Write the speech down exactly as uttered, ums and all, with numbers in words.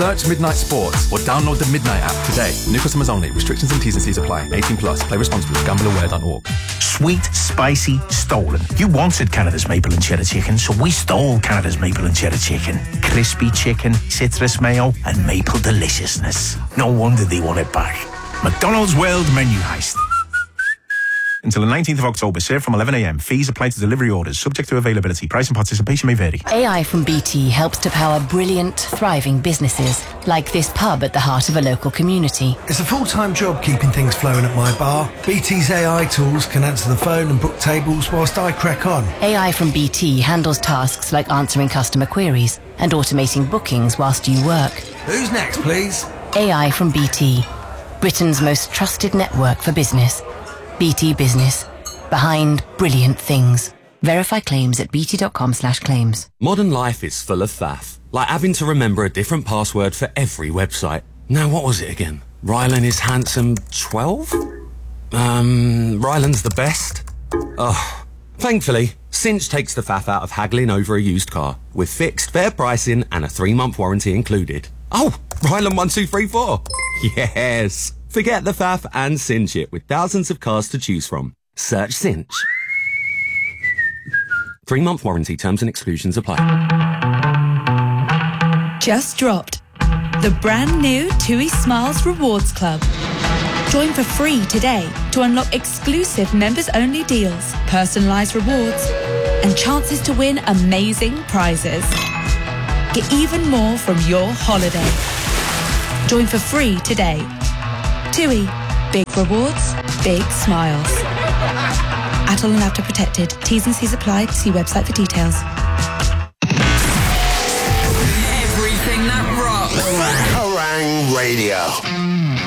Search Midnight Sports or download the Midnight app today. New customers only. Restrictions and T's and C's apply. eighteen plus. Play responsibly. gamble aware dot org. Sweet, spicy, stolen. You wanted Canada's maple and cheddar chicken, so we stole Canada's maple and cheddar chicken. Crispy chicken, citrus mayo, and maple deliciousness. No wonder they want it back. McDonald's World Menu Heist. Until the nineteenth of October, served from eleven a m. Fees apply to delivery orders, subject to availability. Price and participation may vary. A I from B T helps to power brilliant, thriving businesses, like this pub at the heart of a local community. It's a full-time job keeping things flowing at my bar. B T's A I tools can answer the phone and book tables whilst I crack on. A I from B T handles tasks like answering customer queries and automating bookings whilst you work. Who's next, please? A I from B T, Britain's most trusted network for business. B T Business. Behind brilliant things. Verify claims at bt.com slash claims. Modern life is full of faff. Like having to remember a different password for every website. Now, what was it again? Rylan is handsome twelve? Um, Rylan's the best? Oh. Thankfully, Cinch takes the faff out of haggling over a used car. With fixed, fair pricing and a three-month warranty included. Oh, Rylan one two three four. Yes. Forget the faff and cinch it with thousands of cars to choose from. Search Cinch. Three-month warranty, terms and exclusions apply. Just dropped. The brand new TUI Smiles Rewards Club. Join for free today to unlock exclusive members-only deals, personalised rewards, and chances to win amazing prizes. Get even more from your holiday. Join for free today. TUI. Big rewards, big smiles. Adult and after protected. T's and C's apply. See website for details. Everything that rocks. Kerrang! Radio.